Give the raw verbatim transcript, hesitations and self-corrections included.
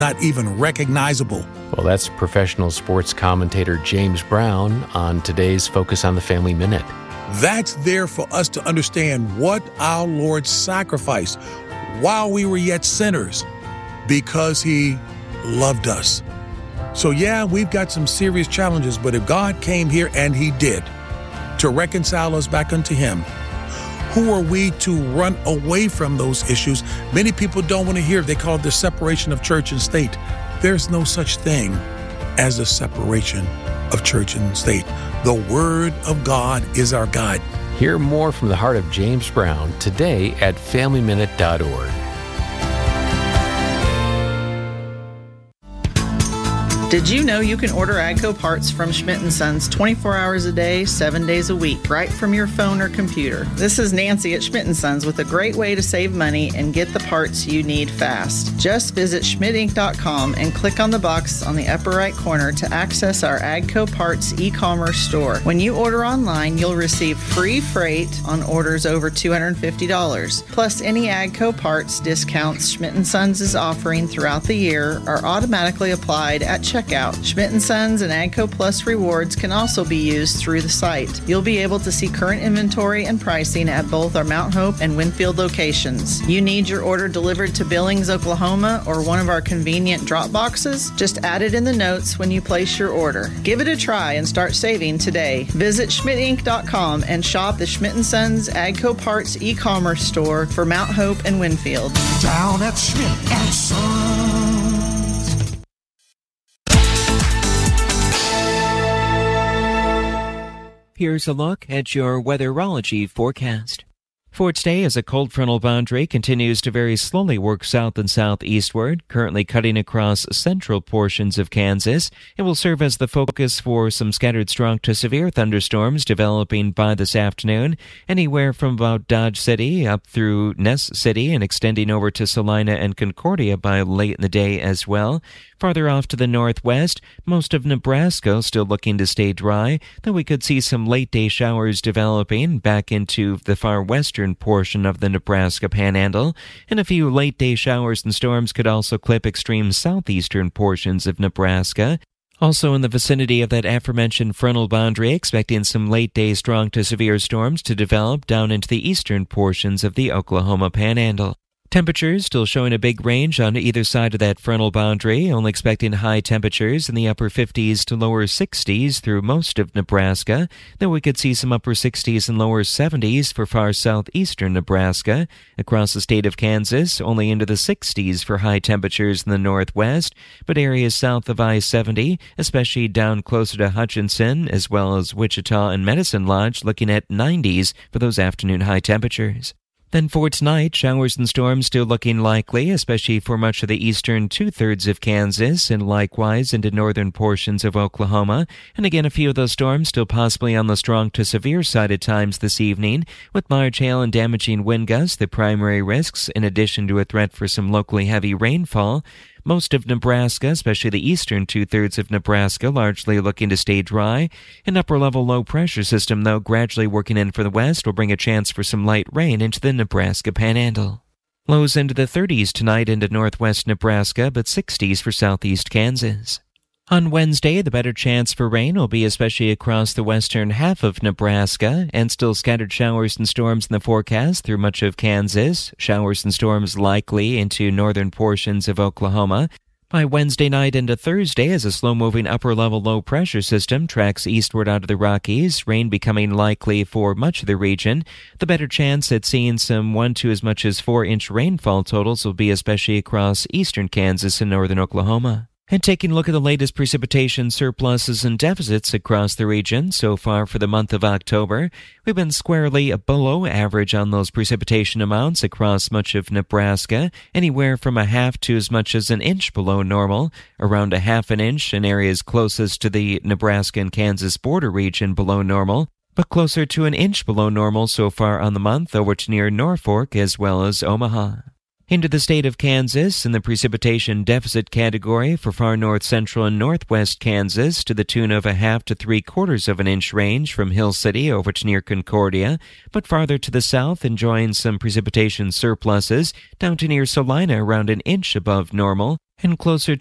not even recognizable. Well, that's professional sports commentator James Brown on today's Focus on the Family Minute. That's there for us to understand what our Lord sacrificed while we were yet sinners because he loved us. So yeah, we've got some serious challenges, but if God came here, and he did, to reconcile us back unto him, who are we to run away from those issues? Many people don't want to hear. They call it the separation of church and state. There's no such thing as a separation of church and state. The Word of God is our guide. Hear more from the heart of James Brown today at family minute dot org. Did you know you can order AGCO parts from Schmidt and Sons twenty-four hours a day, seven days a week, right from your phone or computer? This is Nancy at Schmidt and Sons with a great way to save money and get the parts you need fast. Just visit schmidt inc dot com and click on the box on the upper right corner to access our AGCO parts e-commerce store. When you order online, you'll receive free freight on orders over two hundred fifty dollars. Plus, any AGCO parts discounts Schmidt and Sons is offering throughout the year are automatically applied at checkout. Schmidt and Sons and AGCO Plus rewards can also be used through the site. You'll be able to see current inventory and pricing at both our Mount Hope and Winfield locations. You need your order delivered to Billings, Oklahoma, or one of our convenient drop boxes? Just add it in the notes when you place your order. Give it a try and start saving today. Visit schmidt inc dot com and shop the Schmidt and Sons AGCO Parts e-commerce store for Mount Hope and Winfield. Down at Schmidt and Sons. Here's a look at your weatherology forecast. For today, as a cold frontal boundary continues to very slowly work south and southeastward, currently cutting across central portions of Kansas, it will serve as the focus for some scattered strong to severe thunderstorms developing by this afternoon, anywhere from about Dodge City up through Ness City and extending over to Salina and Concordia by late in the day as well. Farther off to the northwest, most of Nebraska still looking to stay dry, though we could see some late-day showers developing back into the far western portion of the Nebraska Panhandle, and a few late-day showers and storms could also clip extreme southeastern portions of Nebraska. Also in the vicinity of that aforementioned frontal boundary, expecting some late-day strong to severe storms to develop down into the eastern portions of the Oklahoma Panhandle. Temperatures still showing a big range on either side of that frontal boundary, only expecting high temperatures in the upper fifties to lower sixties through most of Nebraska, though we could see some upper sixties and lower seventies for far southeastern Nebraska. Across the state of Kansas, only into the sixties for high temperatures in the northwest, but areas south of I seventy, especially down closer to Hutchinson, as well as Wichita and Medicine Lodge, looking at nineties for those afternoon high temperatures. Then for tonight, showers and storms still looking likely, especially for much of the eastern two-thirds of Kansas and likewise into northern portions of Oklahoma. And again, a few of those storms still possibly on the strong to severe side at times this evening, with large hail and damaging wind gusts the primary risks, in addition to a threat for some locally heavy rainfall. Most of Nebraska, especially the eastern two-thirds of Nebraska, largely looking to stay dry. An upper-level low-pressure system, though, gradually working in for the west will bring a chance for some light rain into the Nebraska Panhandle. Lows into the thirties tonight into northwest Nebraska, but sixties for southeast Kansas. On Wednesday, the better chance for rain will be especially across the western half of Nebraska, and still scattered showers and storms in the forecast through much of Kansas, showers and storms likely into northern portions of Oklahoma. By Wednesday night into Thursday, as a slow-moving upper-level low-pressure system tracks eastward out of the Rockies, rain becoming likely for much of the region. The better chance at seeing some one to as much as four-inch rainfall totals will be especially across eastern Kansas and northern Oklahoma. And taking a look at the latest precipitation surpluses and deficits across the region so far for the month of October, we've been squarely below average on those precipitation amounts across much of Nebraska, anywhere from a half to as much as an inch below normal, around a half an inch in areas closest to the Nebraska and Kansas border region below normal, but closer to an inch below normal so far on the month over to near Norfolk as well as Omaha. Into the state of Kansas in the precipitation deficit category for far north central and northwest Kansas to the tune of a half to three quarters of an inch range from Hill City over to near Concordia, but farther to the south enjoying some precipitation surpluses down to near Salina around an inch above normal, and closer